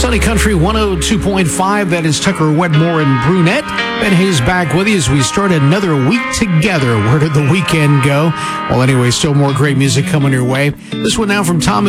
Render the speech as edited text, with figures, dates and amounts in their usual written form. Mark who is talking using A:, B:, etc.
A: Sunny Country 102.5. That is Tucker Wedmore and Brunette. Ben Hayes back with you as we start another week together. Where did the weekend go? Well, anyway, still more great music coming your way. This one now from Tom